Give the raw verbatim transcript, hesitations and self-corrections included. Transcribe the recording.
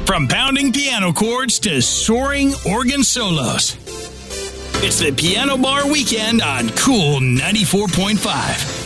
From pounding piano chords to soaring organ solos. It's the Piano Bar Weekend on Cool ninety-four point five.